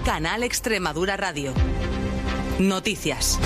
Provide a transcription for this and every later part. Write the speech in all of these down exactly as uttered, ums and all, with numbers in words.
Canal Extremadura Radio. Noticias.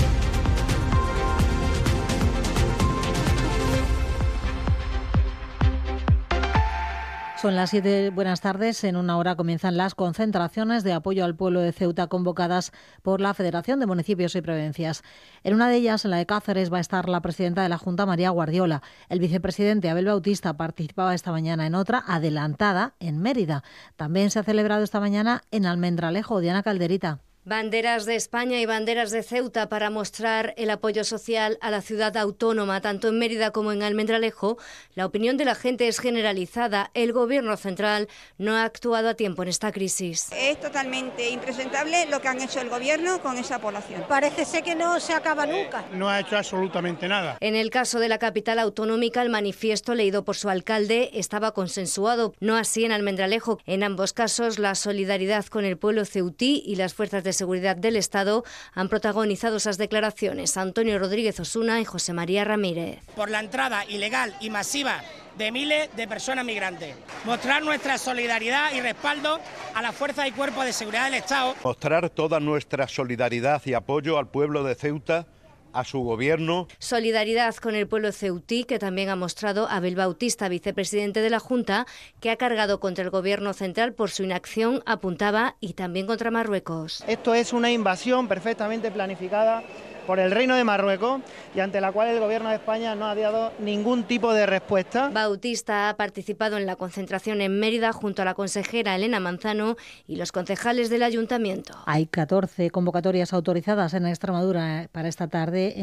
Son las siete, buenas tardes. En una hora comienzan las concentraciones de apoyo al pueblo de Ceuta convocadas por la Federación de Municipios y Provincias. En una de ellas, en la de Cáceres, va a estar la presidenta de la Junta, María Guardiola. El vicepresidente Abel Bautista participaba esta mañana en otra adelantada en Mérida. También se ha celebrado esta mañana en Almendralejo. Diana Calderita. Banderas de España y banderas de Ceuta para mostrar el apoyo social a la ciudad autónoma, tanto en Mérida como en Almendralejo. La opinión de la gente es generalizada. El Gobierno central no ha actuado a tiempo en esta crisis. Es totalmente impresentable lo que han hecho el Gobierno con esa población. Parece ser que no se acaba nunca. No ha hecho absolutamente nada. En el caso de la capital autonómica, el manifiesto leído por su alcalde estaba consensuado, no así en Almendralejo. En ambos casos, la solidaridad con el pueblo ceutí y las fuerzas de seguridad del Estado han protagonizado esas declaraciones. Antonio Rodríguez Osuna y José María Ramírez. Por la entrada ilegal y masiva de miles de personas migrantes. Mostrar nuestra solidaridad y respaldo a las fuerzas y cuerpos de seguridad del Estado. Mostrar toda nuestra solidaridad y apoyo al pueblo de Ceuta, a su gobierno. Solidaridad con el pueblo ceutí, que también ha mostrado Abel Bautista, vicepresidente de la Junta, que ha cargado contra el Gobierno central por su inacción, apuntaba, y también contra Marruecos. Esto es una invasión perfectamente planificada por el Reino de Marruecos y ante la cual el Gobierno de España no ha dado ningún tipo de respuesta. Bautista ha participado en la concentración en Mérida junto a la consejera Elena Manzano y los concejales del Ayuntamiento. Hay catorce convocatorias autorizadas en Extremadura para esta tarde.